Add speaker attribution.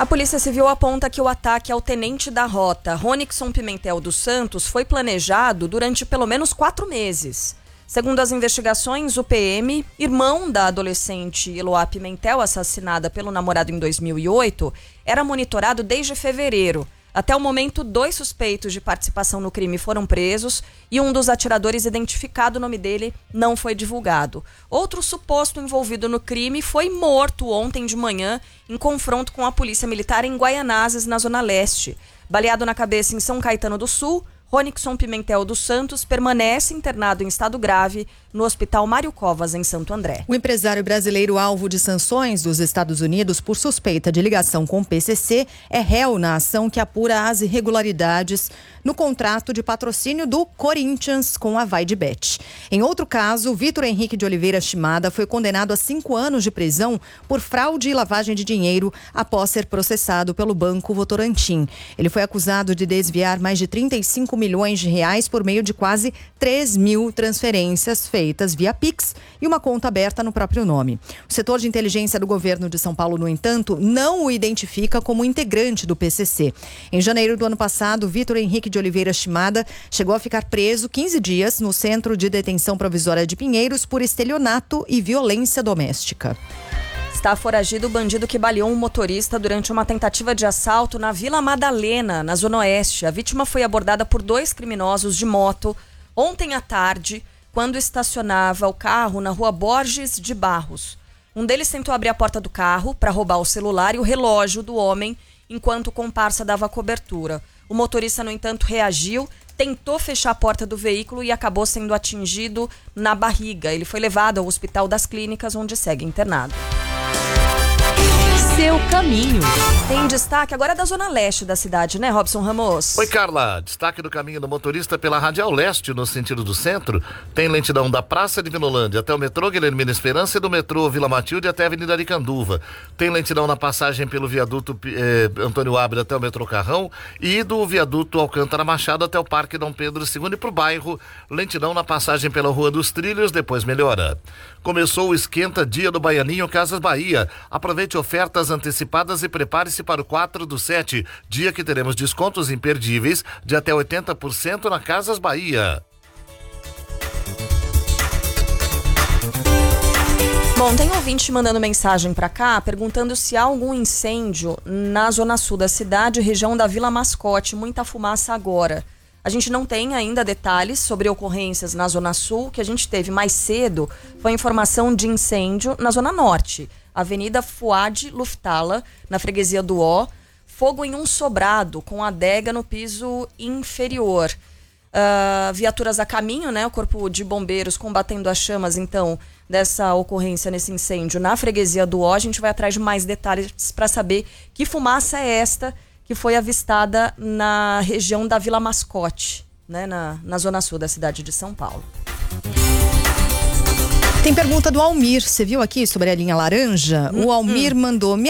Speaker 1: A Polícia Civil aponta que o ataque ao tenente da rota, Ronixon Pimentel dos Santos, foi planejado durante pelo menos 4 meses. Segundo as investigações, o PM, irmão da adolescente Eloá Pimentel, assassinada pelo namorado em 2008, era monitorado desde fevereiro. Até o momento, 2 suspeitos de participação no crime foram presos e um dos atiradores identificado, o nome dele não foi divulgado. Outro suposto envolvido no crime foi morto ontem de manhã em confronto com a polícia militar em Guaianazes, na Zona Leste. Baleado na cabeça em São Caetano do Sul, Ronixon Pimentel dos Santos permanece internado em estado grave no Hospital Mário Covas, em Santo André.
Speaker 2: O empresário brasileiro alvo de sanções dos Estados Unidos por suspeita de ligação com o PCC é réu na ação que apura as irregularidades no contrato de patrocínio do Corinthians com a Vai de Bet. Em outro caso, Vitor Henrique de Oliveira Shimada foi condenado a 5 anos de prisão por fraude e lavagem de dinheiro após ser processado pelo Banco Votorantim. Ele foi acusado de desviar mais de 35 milhões de reais por meio de quase 3 mil transferências feitas via Pix e uma conta aberta no próprio nome. O setor de inteligência do governo de São Paulo, no entanto, não o identifica como integrante do PCC. Em janeiro do ano passado, Vitor Henrique de Oliveira Shimada chegou a ficar preso 15 dias no Centro de Detenção Provisória de Pinheiros por estelionato e violência doméstica.
Speaker 1: Está foragido o bandido que baleou um motorista durante uma tentativa de assalto na Vila Madalena, na Zona Oeste. A vítima foi abordada por 2 criminosos de moto ontem à tarde, quando estacionava o carro na Rua Borges de Barros. Um deles tentou abrir a porta do carro para roubar o celular e o relógio do homem, enquanto o comparsa dava cobertura. O motorista, no entanto, reagiu, tentou fechar a porta do veículo e acabou sendo atingido na barriga. Ele foi levado ao Hospital das Clínicas, onde segue internado.
Speaker 3: Seu caminho.
Speaker 1: Tem destaque agora da Zona Leste da cidade, né, Robson Ramos?
Speaker 4: Oi, Carla. Destaque do caminho do motorista pela Radial Leste, no sentido do centro. Tem lentidão da Praça de Vinolândia até o metrô Guilhermina Esperança e do metrô Vila Matilde até a Avenida Aricanduva. Tem lentidão na passagem pelo viaduto Antônio Ábila até o metrô Carrão e do viaduto Alcântara Machado até o Parque Dom Pedro II e pro bairro. Lentidão na passagem pela Rua dos Trilhos, depois melhora. Começou o Esquenta Dia do Baianinho Casas Bahia. Aproveite ofertas antecipadas e prepare-se para o 4/7, dia que teremos descontos imperdíveis de até 80% na Casas Bahia.
Speaker 1: Bom, tem ouvinte mandando mensagem para cá perguntando se há algum incêndio na zona sul da cidade, região da Vila Mascote, muita fumaça agora. A gente não tem ainda detalhes sobre ocorrências na Zona Sul. O que a gente teve mais cedo foi informação de incêndio na Zona Norte. Avenida Fuad Luftala, na freguesia do Ó. Fogo em um sobrado, com adega no piso inferior. Viaturas a caminho, né? O Corpo de Bombeiros combatendo as chamas, então, dessa ocorrência nesse incêndio na freguesia do Ó. A gente vai atrás de mais detalhes para saber que fumaça é esta que foi avistada na região da Vila Mascote, né, na zona sul da cidade de São Paulo.
Speaker 2: Tem pergunta do Almir, você viu aqui sobre a linha laranja? O Almir mandou: